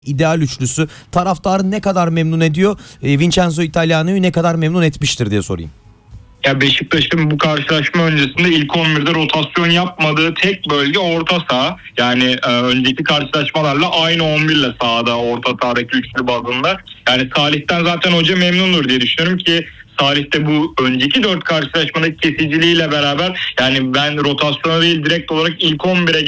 ideal üçlüsü taraftarı ne kadar memnun ediyor, Vincenzo Italiano'yu ne kadar memnun etmiştir diye sorayım. Ya Beşiktaş'ın bu karşılaşma öncesinde ilk 11'de rotasyon yapmadığı tek bölge orta saha. Yani önceki karşılaşmalarla aynı 11 ile sahada orta sahadaki üçlü bazında. Yani Salih'ten zaten hoca memnundur diye düşünüyorum ki Salih de bu önceki 4 karşılaşmadaki kesiciliğiyle beraber yani ben rotasyona değil direkt olarak ilk 11'e